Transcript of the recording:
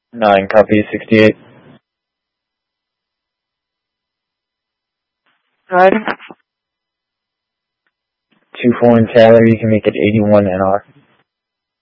9, copy 68. Driving. 24 in Taylor, you can make it 81 NR.